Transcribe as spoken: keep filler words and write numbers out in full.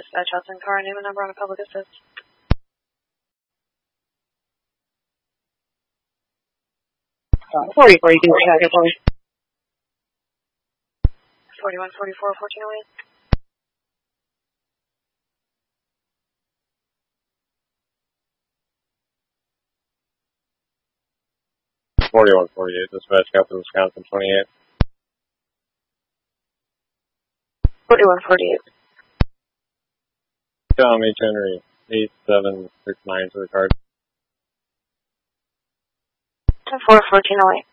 Dispatch Hudson car, name and number on a public assist. forty forty-two, traffic for me. forty-one forty-four, fourteen oh eight. forty-one forty-eight, dispatch Captain Wisconsin twenty-eight. forty-one forty-eight. Tom H. Henry, eight seven six nine to the card. ten four, fourteen oh eight.